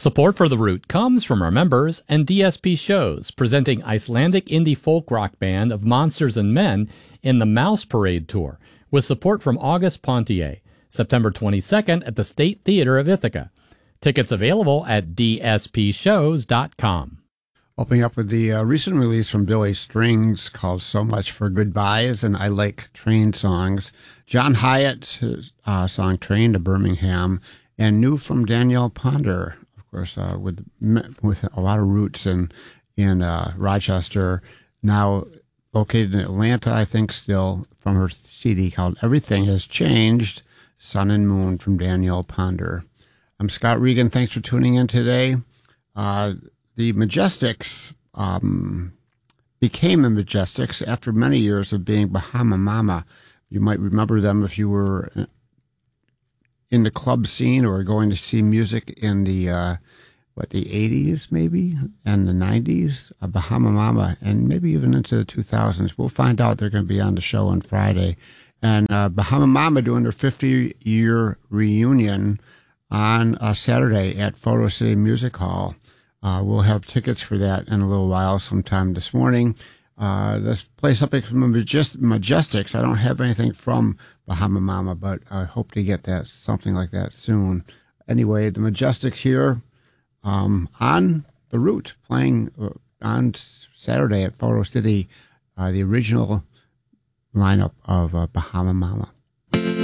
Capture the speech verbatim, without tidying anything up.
Support for The Root comes from our members and D S P Shows, presenting Icelandic indie folk rock band of Monsters and Men in the Mouse Parade Tour, with support from August Pontier, September twenty-second at the State Theater of Ithaca. Tickets available at d s p shows dot com. Opening up with the uh, recent release from Billy Strings called So Much for Goodbyes and I Like Train Songs. John Hyatt's uh, song Train to Birmingham, and new from Danielle Ponder, of course, uh, with with a lot of roots in, in uh, Rochester, now located in Atlanta, I think still, from her C D called Everything Has Changed, Sun and Moon from Danielle Ponder. I'm Scott Regan. Thanks for tuning in today. Uh, the Majestics um, became the Majestics after many years of being Bahama Mama. You might remember them if you were in the club scene or going to see music in the, uh, what, the eighties maybe, and the nineties, uh, Bahama Mama, and maybe even into the two thousands. We'll find out. They're going to be on the show on Friday. And uh, Bahama Mama doing their fifty-year reunion on uh, Saturday at Photo City Music Hall. Uh, we'll have tickets for that in a little while, sometime this morning. Uh, let's play something from the Majest- Majestics. I don't have anything from Bahama Mama, but I hope to get that, something like that soon. Anyway, the Majestics here um, on The Root, playing uh, on Saturday at Photo City, uh, the original lineup of uh, Bahama Mama.